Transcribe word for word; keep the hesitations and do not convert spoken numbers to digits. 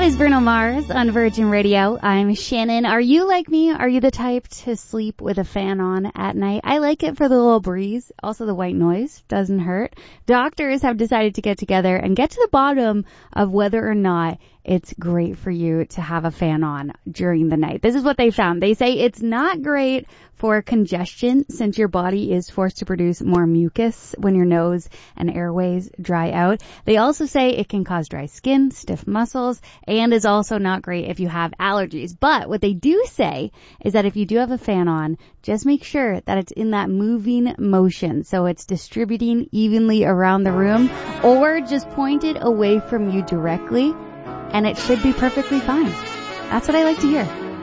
is Bruno Mars on Virgin Radio. I'm Shannon. Are you like me? Are you the type to sleep with a fan on at night? I like it for the little breeze. Also, the white noise doesn't hurt. Doctors have decided to get together and get to the bottom of whether or not it's great for you to have a fan on during the night. This is what they found. They say it's not great for congestion since your body is forced to produce more mucus when your nose and airways dry out. They also say it can cause dry skin, stiff muscles, and is also not great if you have allergies. But what they do say is that if you do have a fan on, just make sure that it's in that moving motion, so it's distributing evenly around the room, or just point it away from you directly, and it should be perfectly fine. That's what I like to hear.